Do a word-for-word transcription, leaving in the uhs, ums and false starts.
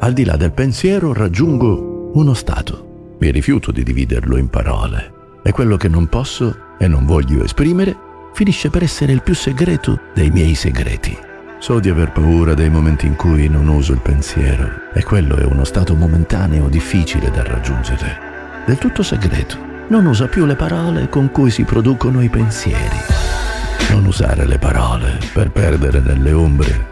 Al di là del pensiero raggiungo uno stato. Mi rifiuto di dividerlo in parole. E quello che non posso e non voglio esprimere finisce per essere il più segreto dei miei segreti. So di aver paura dei momenti in cui non uso il pensiero, e quello è uno stato momentaneo difficile da raggiungere. Del tutto segreto. Non usa più le parole con cui si producono i pensieri. Non usare le parole per perdere nelle ombre